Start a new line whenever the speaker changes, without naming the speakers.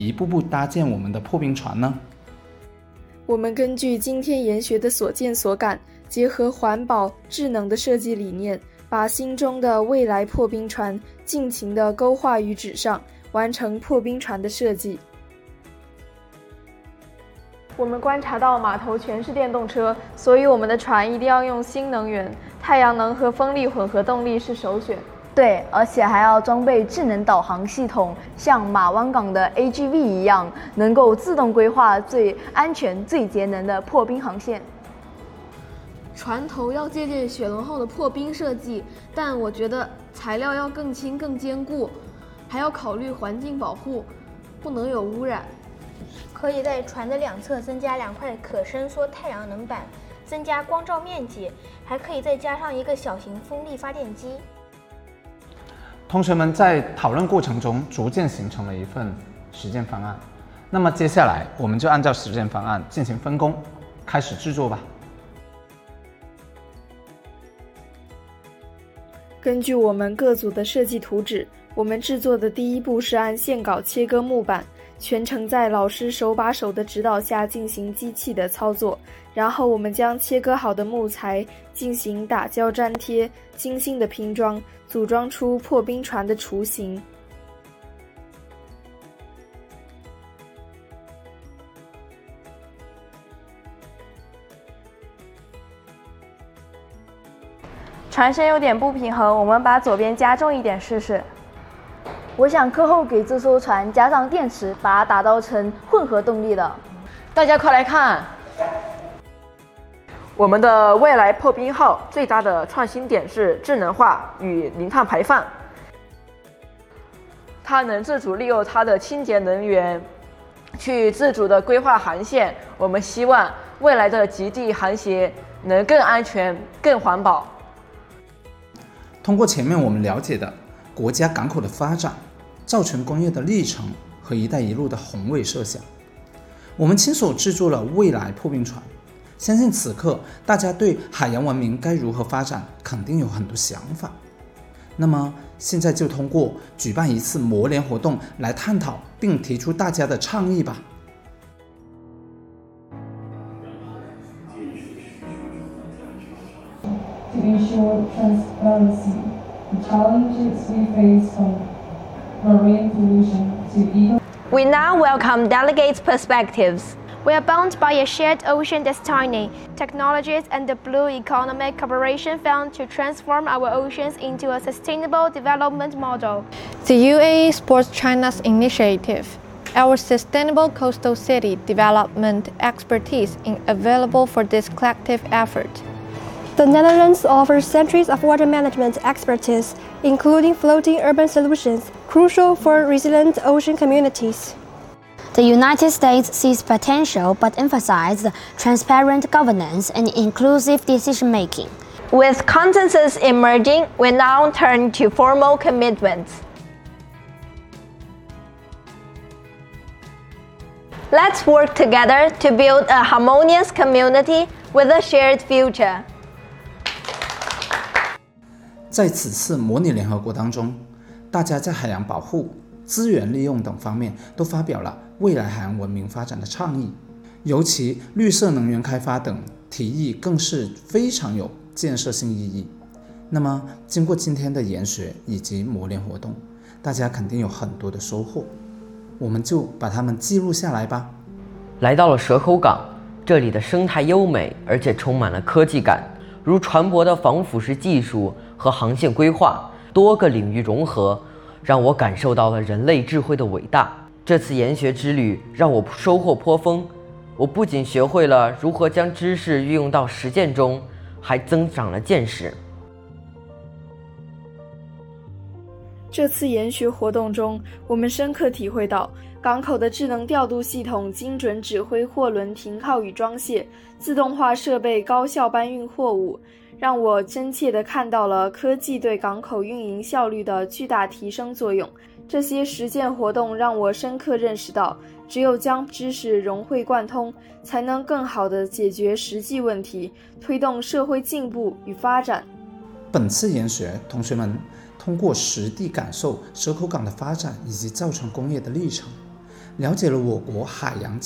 一步步搭建我们的破冰船呢？
我们根据今天研学的所见所感，结合环保、智能的设计理念，把心中的未来破冰船尽情地勾画于纸上，完成破冰船的设计。我们观察到码头全是电动车，所以我们的船一定要用新能源，太阳能和风力混合动力是首选。
对，而且还要装备智能导航系统，像马湾港的 AGV 一样，能够自动规划最安全、最节能的破冰航线。
船头要借鉴雪龙号的破冰设计，但我觉得材料要更轻、更坚固，还要考虑环境保护，不能有污染。
可以在船的两侧增加2块可伸缩太阳能板，增加光照面积，还可以再加上一个小型风力发电机。
同学们在讨论过程中逐渐形成了一份实践方案。那么接下来我们就按照实践方案进行分工，开始制作吧。
根据我们各组的设计图纸，我们制作的第一步是按线稿切割木板，全程在老师手把手的指导下进行机器的操作，然后我们将切割好的木材进行打胶粘贴，精心的拼装，组装出破冰船的雏形。
船身有点不平衡，我们把左边加重一点试试。我想课后给这艘船加上电池，把它打造成混合动力的。
大家快来看，我们的未来破冰号最大的创新点是智能化与零碳排放。它能自主利用它的清洁能源，去自主的规划航线。我们希望未来的极地航行能更安全、更环保。
通过前面我们了解的国家港口的发展、造船工业的历程和一带一路的宏伟设想，我们亲手制作了未来破冰船。相信此刻大家对海洋文明该如何发展肯定有很多想法。那么现在就通过举办一次模联活动来探讨并提出大家的倡议吧。
To ensure transparency, the challenges we face from marine pollution to eco.
We now welcome delegates' perspectives.
We are bound by a shared ocean destiny, technologies and the Blue Economic Cooperation Fund to transform our oceans into a sustainable development model.
The UAE supports China's initiative. Our sustainable coastal city development expertise is available for this collective effort.
The Netherlands offers centuries of water management expertise, including floating urban solutions, crucial for resilient ocean communities.
The United States sees potential but emphasizes transparent governance and inclusive decision-making. With consensus emerging, we now turn to formal commitments. Let's work together to build a harmonious community with a shared future.
在此次模拟联合国当中，大家在海洋保护、资源利用等方面都发表了未来海洋文明发展的倡议，尤其绿色能源开发等提议更是非常有建设性意义。那么经过今天的研学以及模联活动，大家肯定有很多的收获，我们就把它们记录下来吧。
来到了蛇口港，这里的生态优美，而且充满了科技感，如船舶的防腐蚀技术和航线规划，多个领域融合，让我感受到了人类智慧的伟大。这次研学之旅让我收获颇丰，我不仅学会了如何将知识运用到实践中，还增长了见识。
这次研学活动中，我们深刻体会到港口的智能调度系统精准指挥货轮停靠与装卸，自动化设备高效搬运货物，让我真切地看到了科技对港口运营效率的巨大提升作用。这些实践活动让我深刻认识到，只有将知识融会贯通，才能更好地解决实际问题，推动社会进步与发展。
本次研学，同学们通过实地感受蛇口港的发展以及造船工业的历程， 了解了我国海洋